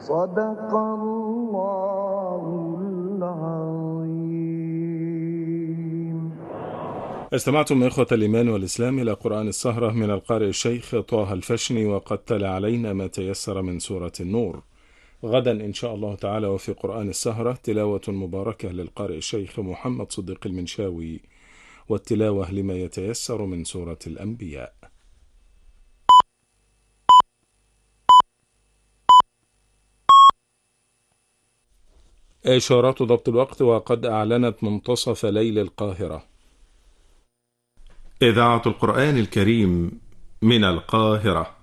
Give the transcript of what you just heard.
صدق الله العظيم. استمعتم إخوة الإيمان والإسلام إلى قرآن السهرة من القارئ الشيخ طه الفشني، وقد تلا علينا ما تيسر من سورة النور. غدا إن شاء الله تعالى وفي قرآن السهرة تلاوة مباركة للقارئ الشيخ محمد صديق المنشاوي، والتلاوة لما يتيسر من سورة الأنبياء. إشارات ضبط الوقت، وقد أعلنت منتصف ليل القاهرة. إذاعة القرآن الكريم من القاهرة.